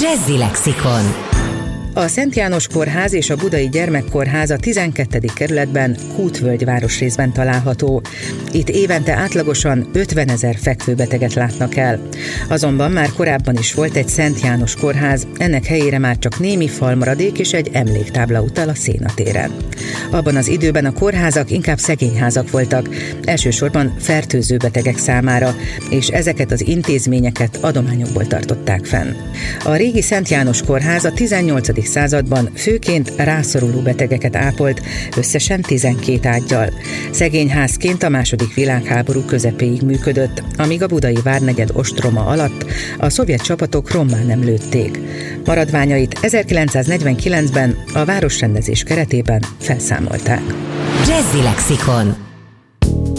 Jazzy Lexikon. A Szent János Kórház és a Budai Gyermekkórház a 12. kerületben, Kútvölgy városrészben található. Itt évente átlagosan 50 000 fekvőbeteget látnak el. Azonban már korábban is volt egy Szent János Kórház, ennek helyére már csak némi falmaradék és egy emléktábla utal a Szénatéren. Abban az időben a kórházak inkább szegényházak voltak, elsősorban fertőző betegek számára, és ezeket az intézményeket adományokból tartották fenn. A régi Szent János Kórház a 18. században főként rászoruló betegeket ápolt, összesen 12 ággyal. Szegényházként a II. Világháború közepéig működött, amíg a budai várnegyed ostroma alatt a szovjet csapatok rommá nem lőtték. Maradványait 1949-ben a városrendezés keretében felszámolták. Jazzy Lexikon.